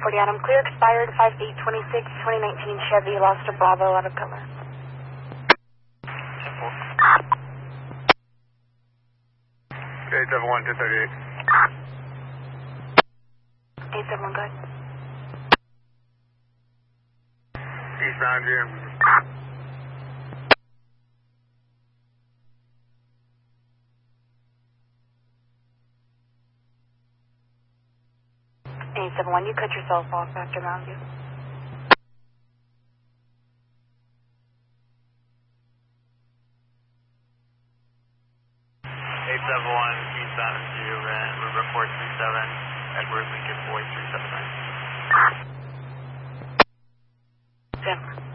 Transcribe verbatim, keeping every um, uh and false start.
forty Adam, clear expired five eight twenty-six, twenty nineteen Chevy, lost to Bravo out of color. eight seven one, two thirty-eight. eight seven one, good. Eastbound here. eight seven one, you cut yourself off after Mountain View. eight seven one, eastbound to uh, River four three seven, Edward Lincoln four three seven nine. Denver.